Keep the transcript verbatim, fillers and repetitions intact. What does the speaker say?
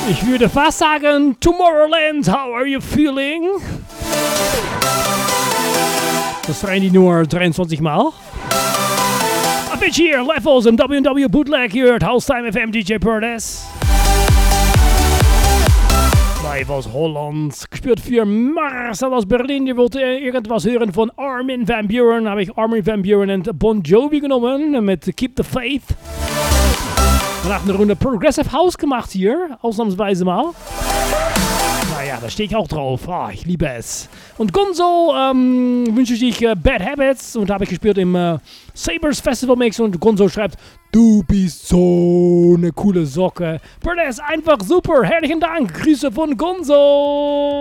Ich würde fast sagen, Tomorrowland, how are you feeling? Das rein die nur dreiundzwanzig Mal. Avicii hier, Levels im W W Bootleg hier, het House-Time F M, D J Purdes. Live aus Holland, gespielt für Marcel aus Berlin. Ihr wollt äh, irgendwas hören von Armin van Buuren. Habe ich Armin van Buuren und Bon Jovi genommen mit Keep the Faith. Danach eine Runde Progressive House gemacht hier, ausnahmsweise mal. Naja, da stehe ich auch drauf. Ah, ich liebe es. Und Gonzo ähm, wünsche ich äh, Bad Habits und habe ich gespielt im äh, Sabres Festival Mix und Gonzo schreibt, du bist so eine coole Socke. Purdes, einfach super. Herzlichen Dank. Grüße von Gonzo.